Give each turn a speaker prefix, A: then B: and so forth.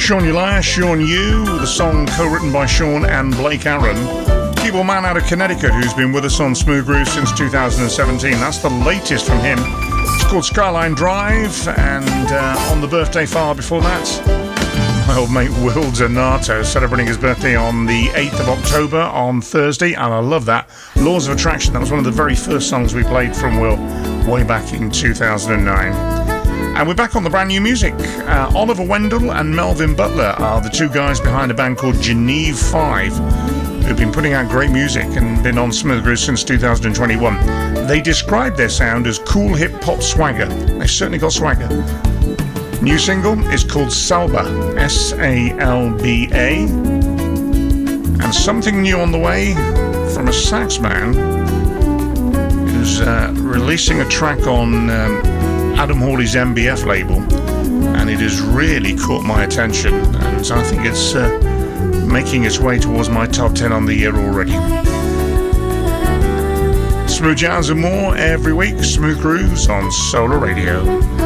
A: Sean Ulia, Sean Yu, with a song co-written by Sean and Blake Aaron. Keyboard man out of Connecticut who's been with us on Smooth Groove since 2017. That's the latest from him. It's called Skyline Drive, and on the birthday file before that, my old mate Will Donato celebrating his birthday on the 8th of October on Thursday, and I love that. Laws of Attraction, that was one of the very first songs we played from Will way back in 2009. And we're back on the brand new music. Oliver Wendell and Melvin Butler are the two guys behind a band called Geneve 5, who've been putting out great music and been on Smooth Groove since 2021. They describe their sound as cool hip-hop swagger. They certainly got swagger. New single is called Salba, S-A-L-B-A. And something new on the way from a sax man who's releasing a track on Adam Hawley's MBF label, and it has really caught my attention, and I think it's making its way towards my top 10 on the year already. Smooth jazz and more every week. Smooth Grooves on Solar Radio.